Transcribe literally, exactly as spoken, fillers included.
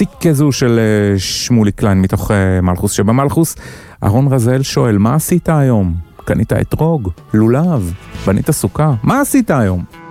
פסיק כזו של שמולי קליין מתוך מלכוס שבמלכוס. אהרון רזאל שואל, מה עשית היום? קנית אתרוג, לולב, בנית סוכה, מה עשית היום?